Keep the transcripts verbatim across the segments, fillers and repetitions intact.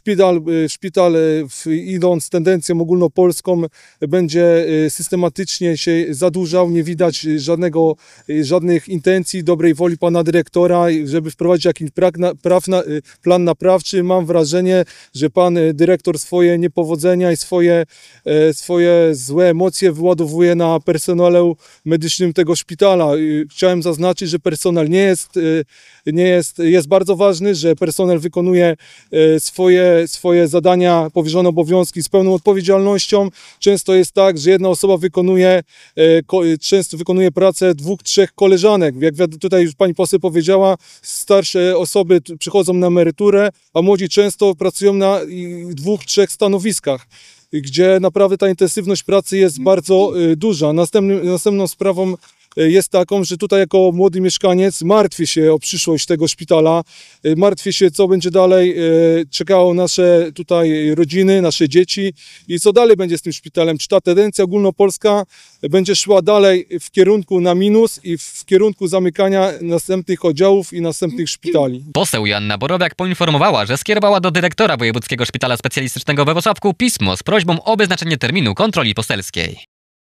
szpital, szpital idąc tendencją ogólnopolską będzie systematycznie się zadłużał. Nie widać żadnego, żadnych intencji, dobrej woli pana dyrektora, żeby wprowadzić jakiś plan naprawczy. Mam wrażenie, że pan dyrektor swoje niepowodzenia i swoje, swoje złe emocje wyładowuje na personelu medycznym tego szpitala. Chciałem zaznaczyć, że personel nie jest, nie jest, jest bardzo ważny, że personel wykonuje swoje, swoje zadania, powierzone obowiązki z pełną odpowiedzialnością. Często jest tak, że jedna osoba wykonuje, często wykonuje pracę dwóch, trzech koleżanek. Jak tutaj już pani poseł powiedziała, starsze osoby przychodzą na emeryturę, a młodzi często pracują na dwóch, trzech stanowiskach, gdzie naprawdę ta intensywność pracy jest bardzo duża. Następnym, następną sprawą jest taką, że tutaj jako młody mieszkaniec martwię się o przyszłość tego szpitala, martwię się, co będzie dalej czekało nasze tutaj rodziny, nasze dzieci i co dalej będzie z tym szpitalem. Czy ta tendencja ogólnopolska będzie szła dalej w kierunku na minus i w kierunku zamykania następnych oddziałów i następnych szpitali. Poseł Joanna Borowiak poinformowała, że skierowała do dyrektora Wojewódzkiego Szpitala Specjalistycznego we Włocławku pismo z prośbą o wyznaczenie terminu kontroli poselskiej.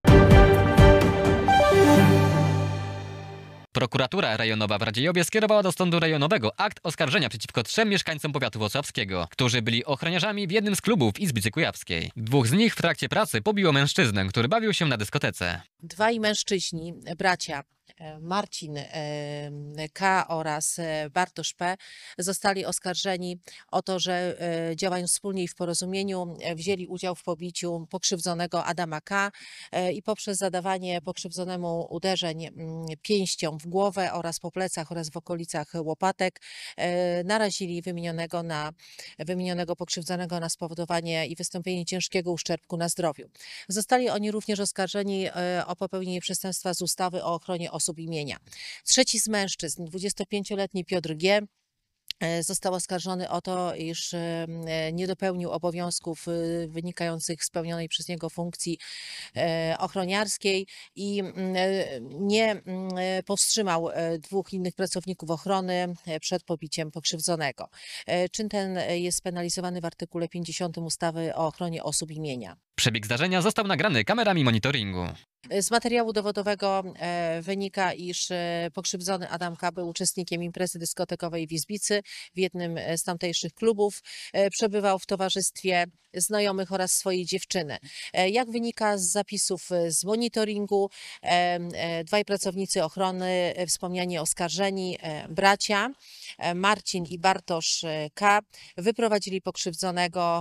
Prokuratura rejonowa w Radziejowie skierowała do sądu rejonowego akt oskarżenia przeciwko trzem mieszkańcom powiatu włocławskiego, którzy byli ochroniarzami w jednym z klubów w Izbicy Kujawskiej. Dwóch z nich w trakcie pracy pobiło mężczyznę, który bawił się na dyskotece. Dwaj mężczyźni, bracia, Marcin K. oraz Bartosz P. zostali oskarżeni o to, że działając wspólnie i w porozumieniu wzięli udział w pobiciu pokrzywdzonego Adama K. i poprzez zadawanie pokrzywdzonemu uderzeń pięścią w głowę oraz po plecach oraz w okolicach łopatek narazili wymienionego, na, wymienionego pokrzywdzonego na spowodowanie i wystąpienie ciężkiego uszczerbku na zdrowiu. Zostali oni również oskarżeni o popełnienie przestępstwa z ustawy o ochronie osób i mienia. Trzeci z mężczyzn, dwudziestopięcioletni Piotr G., został oskarżony o to, iż nie dopełnił obowiązków wynikających z pełnionej przez niego funkcji ochroniarskiej i nie powstrzymał dwóch innych pracowników ochrony przed pobiciem pokrzywdzonego. Czyn ten jest penalizowany w artykule pięćdziesiątym ustawy o ochronie osób i mienia. Przebieg zdarzenia został nagrany kamerami monitoringu. Z materiału dowodowego wynika, iż pokrzywdzony Adam K. był uczestnikiem imprezy dyskotekowej w Izbicy, w jednym z tamtejszych klubów. Przebywał w towarzystwie znajomych oraz swojej dziewczyny. Jak wynika z zapisów z monitoringu, dwaj pracownicy ochrony, wspomniani oskarżeni bracia, Marcin i Bartosz K., wyprowadzili pokrzywdzonego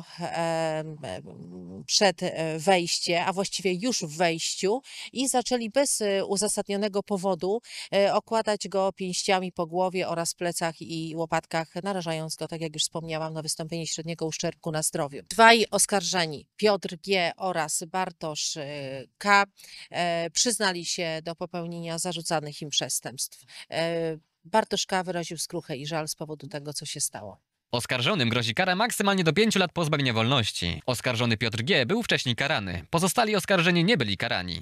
przed wejście, a właściwie już w wejściu, i zaczęli bez uzasadnionego powodu okładać go pięściami po głowie oraz plecach i łopatkach, narażając go, tak jak już wspomniałam, na wystąpienie średniego uszczerbku na zdrowiu. Dwaj oskarżeni, Piotr G. oraz Bartosz K., przyznali się do popełnienia zarzucanych im przestępstw. Bartosz K. wyraził skruchę i żal z powodu tego, co się stało. Oskarżonym grozi kara maksymalnie do pięciu lat pozbawienia wolności. Oskarżony Piotr G. był wcześniej karany. Pozostali oskarżeni nie byli karani.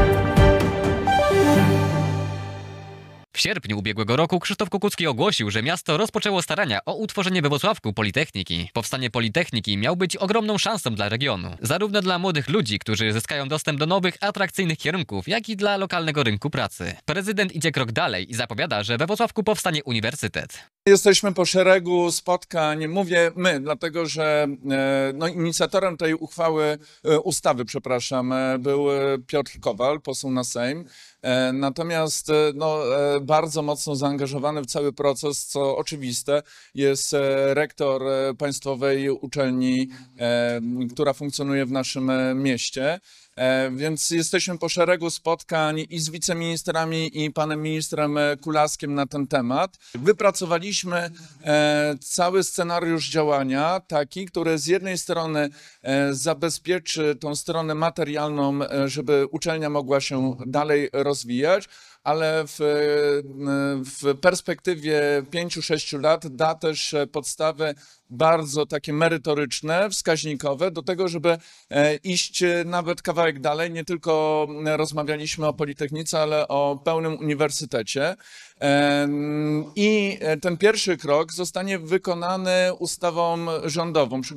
W sierpniu ubiegłego roku Krzysztof Kukucki ogłosił, że miasto rozpoczęło starania o utworzenie we Włocławku Politechniki. Powstanie Politechniki miał być ogromną szansą dla regionu. Zarówno dla młodych ludzi, którzy zyskają dostęp do nowych, atrakcyjnych kierunków, jak i dla lokalnego rynku pracy. Prezydent idzie krok dalej i zapowiada, że we Włocławku powstanie uniwersytet. Jesteśmy po szeregu spotkań, mówię my, dlatego że no, inicjatorem tej uchwały, ustawy, przepraszam, był Piotr Kowal, poseł na Sejm. Natomiast no, bardzo mocno zaangażowany w cały proces, co oczywiste, jest rektor państwowej uczelni, która funkcjonuje w naszym mieście. Więc jesteśmy po szeregu spotkań i z wiceministrami, i panem ministrem Kulaskiem na ten temat. Wypracowaliśmy cały scenariusz działania, taki, który z jednej strony zabezpieczy tą stronę materialną, żeby uczelnia mogła się dalej rozwijać, ale w, w perspektywie pięciu sześciu lat da też podstawy bardzo takie merytoryczne, wskaźnikowe do tego, żeby iść nawet kawałek dalej. Nie tylko rozmawialiśmy o Politechnice, ale o pełnym uniwersytecie. I ten pierwszy krok zostanie wykonany ustawą rządową.